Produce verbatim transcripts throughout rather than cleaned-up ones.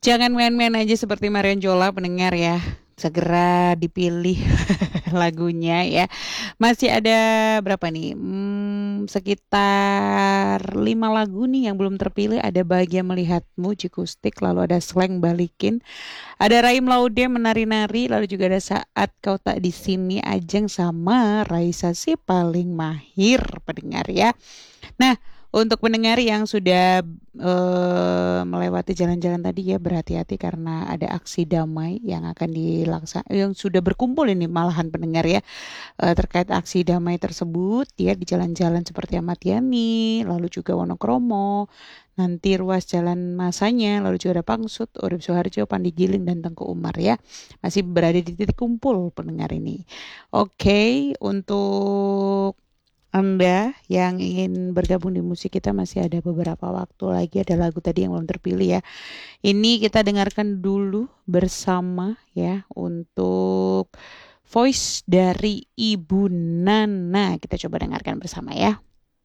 Jangan main-main aja seperti Marion Jola pendengar ya. Segera dipilih lagunya ya. Masih ada berapa nih? Hmm, sekitar lima lagu nih yang belum terpilih. Ada Bahagia Melihatmu, Cikustik, lalu ada Slang Balikin, ada Raim Laude Menari-nari, lalu juga ada Saat Kau Tak di Sini Ajeng sama Raisa Si Paling Mahir pendengar ya. Nah, untuk pendengar yang sudah eh, melewati jalan-jalan tadi ya berhati-hati karena ada aksi damai yang akan dilaksanakan, yang sudah berkumpul ini malahan pendengar ya eh, terkait aksi damai tersebut ya di jalan-jalan seperti Ahmad Yani, lalu juga Wonokromo, nanti ruas jalan masanya, lalu juga ada Pangsut, Urip Suharjo, Pandi Giling dan Tengku Umar ya masih berada di titik kumpul pendengar ini. Oke, untuk anda yang ingin bergabung di musik kita masih ada beberapa waktu lagi. Ada lagu tadi yang belum terpilih ya. Ini kita dengarkan dulu bersama ya untuk voice dari Ibu Nana. Kita coba dengarkan bersama ya.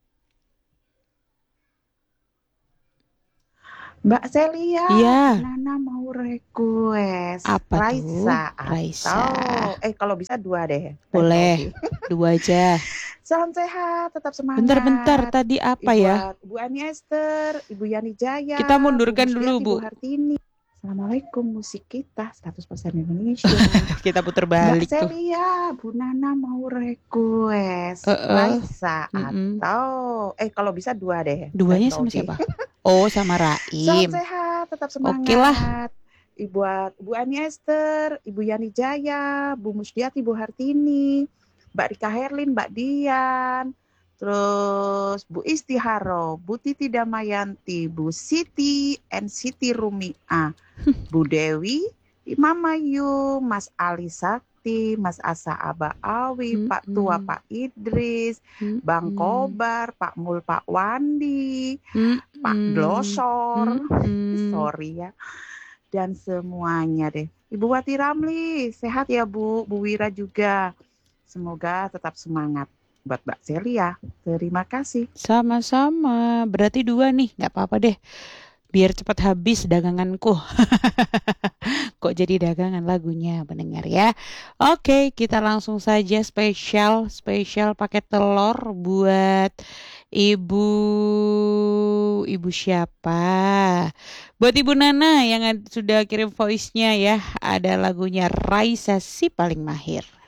Mbak Celia, Iya. Nana mau request Apa Raisa tuh? Raisa. atau eh kalau bisa dua deh. Boleh. Dua aja. Salam sehat, tetap semangat. Bentar-bentar tadi apa Ibu, ya? Bu Ani Esther, Ibu Yani Jaya, Kita Bu mundurkan dulu, Musdiati, Bu. Bu Hartini. Assalamualaikum, musik kita seratus persen Indonesia. Kita putar Mbak balik tuh. Celia, Bu Nana mau request Uh-uh. Raisa Mm-mm. atau eh kalau bisa dua deh. Duanya sama Rodi. siapa? Oh, sama Salam Raim. sehat, tetap semangat. Oke lah. Ibu Bu Ani Esther, Ibu Yani Jaya, Bu Musdiati, Bu Hartini, Mbak Rika Herlin, Mbak Dian, terus Bu Istiharo, Bu Titi Damayanti, Bu Siti, and Siti Rumia, Bu Dewi, Mama Yu, Mas Ali Sakti, Mas Asa Aba Awi, Hmm, Pak Tua hmm. Pak Idris, Hmm, Bang hmm. Kobar, Pak Mul Pak Wandi, Hmm, Pak hmm. Glosor, Hmm, hmm. sorry ya, dan semuanya deh. Ibu Wati Ramli, sehat ya Bu, Bu Wira juga. Semoga tetap semangat. Buat Mbak Celia, terima kasih. Sama-sama. Berarti dua nih, nggak apa-apa deh. Biar cepat habis daganganku. Kok jadi dagangan lagunya pendengar ya. Oke, kita langsung saja spesial spesial pakai telur buat Ibu Ibu siapa? Buat Ibu Nana yang ad- sudah kirim voice-nya ya. Ada lagunya Raisa Si Paling Mahir.